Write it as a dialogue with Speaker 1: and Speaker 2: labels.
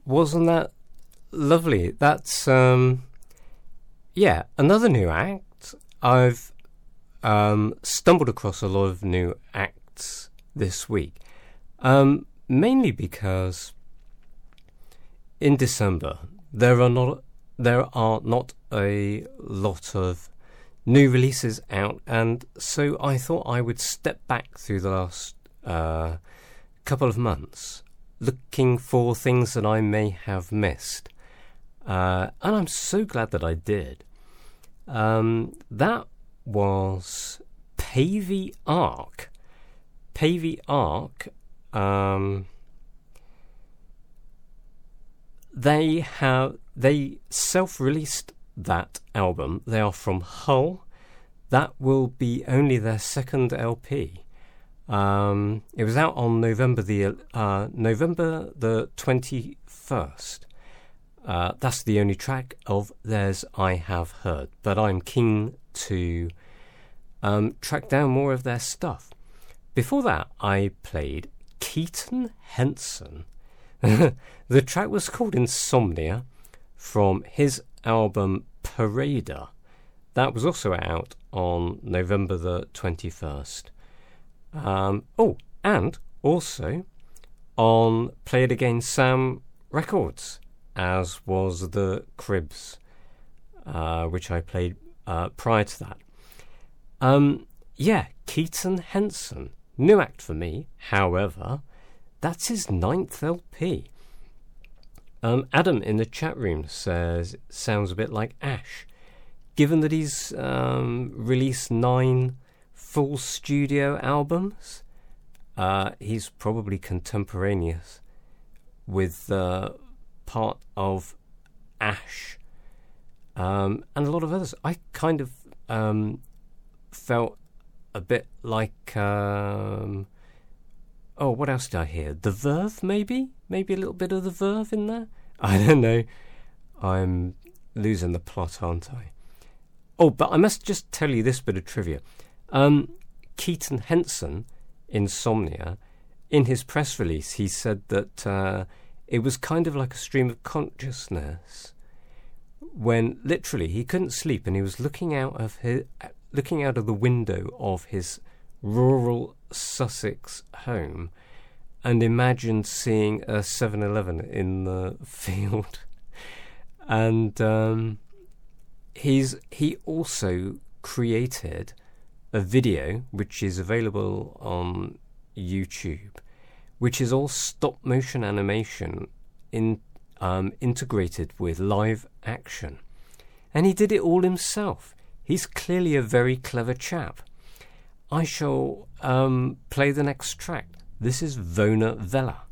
Speaker 1: Wasn't that lovely? That's another new act. I've stumbled across a lot of new acts this week, mainly because in December there are not a lot of new releases out, and so I thought I would step back through the last couple of months looking for things that I may have missed, and I'm so glad that I did. That was Pavey Ark. Pavey Ark, they self-released that album. They are from Hull. That will be only their second LP. It was out on November the 21st. That's the only track of theirs I have heard, but I'm keen to track down more of their stuff. Before that, I played Keaton Henson. The track was called Insomnia from his album Parader. That was also out on November the 21st. And also on Play It Again Sam Records, as was the Cribs, which I played prior to that. Keaton Henson, new act for me. However, that's his 9th LP. Adam in the chat room says it sounds a bit like Ash. Given that he's released 9 full studio albums, he's probably contemporaneous with part of Ash and a lot of others. I kind of felt a bit like what else did I hear? The Verve, maybe a little bit of the Verve in there. I don't know. I'm losing the plot, aren't I? But I must just tell you this bit of trivia. Keaton Henson, Insomnia, in his press release, he said that it was kind of like a stream of consciousness when literally he couldn't sleep and he was looking out of the window of his rural Sussex home and imagined seeing a 7-Eleven in the field. And he also created a video which is available on YouTube, which is all stop motion animation integrated with live action, and he did it all himself. He's clearly a very clever chap. I shall play the next track. This is Vona Vella.